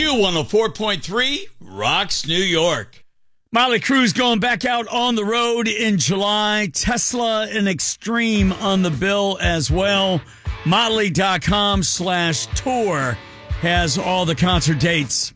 Q104.3 rocks New York. Motley Crue's going back out on the road in July. Tesla and Extreme on the bill as well. Motley.com/tour has all the concert dates.